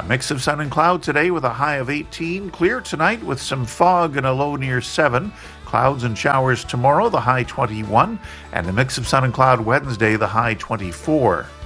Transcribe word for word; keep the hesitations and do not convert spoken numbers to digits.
Mix of sun and cloud today with a high of eighteen. Clear tonight with some fog and a low near seven. Clouds and showers tomorrow, the high twenty-one. And a mix of sun and cloud Wednesday, the high twenty-four.